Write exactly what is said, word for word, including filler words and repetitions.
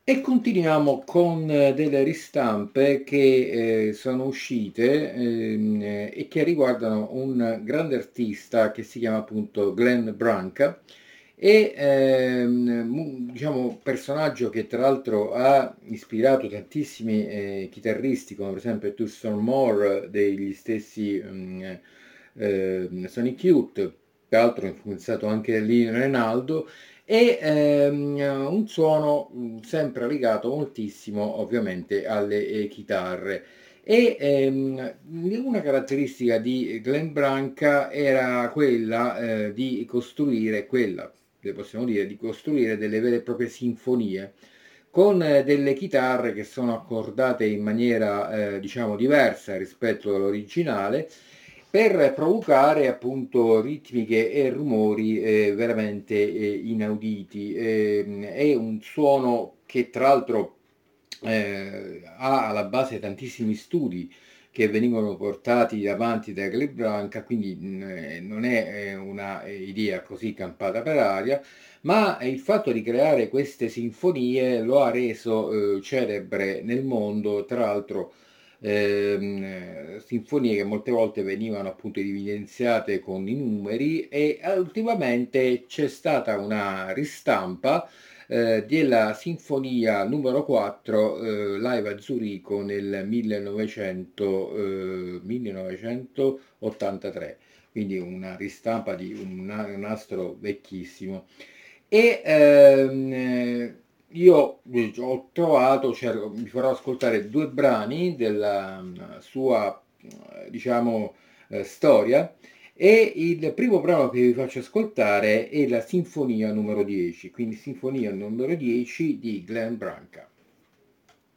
E continuiamo con eh, delle ristampe che eh, sono uscite ehm, eh, e che riguardano un grande artista che si chiama appunto Glenn Branca e ehm, mu- diciamo personaggio che tra l'altro ha ispirato tantissimi eh, chitarristi come per esempio Thurston Moore degli stessi mm, eh, Sonic Youth, tra l'altro influenzato anche da Lino Rinaldo e ehm, un suono mh, sempre legato moltissimo ovviamente alle eh, chitarre. E ehm, una caratteristica di Glenn Branca era quella eh, di costruire, quella, le possiamo dire, di costruire delle vere e proprie sinfonie con eh, delle chitarre che sono accordate in maniera eh, diciamo diversa rispetto all'originale per provocare appunto ritmiche e rumori eh, veramente eh, inauditi. Ehm, è un suono che tra l'altro eh, ha alla base tantissimi studi che venivano portati avanti da Glenn Branca, quindi mh, eh, non è eh, una eh, idea così campata per aria, ma il fatto di creare queste sinfonie lo ha reso eh, celebre nel mondo, tra l'altro ehm, eh, sinfonie che molte volte venivano appunto evidenziate con i numeri e eh, ultimamente c'è stata una ristampa eh, della sinfonia numero quattro eh, live a Zurigo nel millenovecento, eh, millenovecentottantatré, quindi una ristampa di un, na- un nastro vecchissimo. E ehm, eh, io eh, ho trovato, cioè, vi farò ascoltare due brani della mm, sua, eh, diciamo, eh, storia. E il primo brano che vi faccio ascoltare è la Sinfonia numero dieci, quindi Sinfonia numero dieci di Glenn Branca.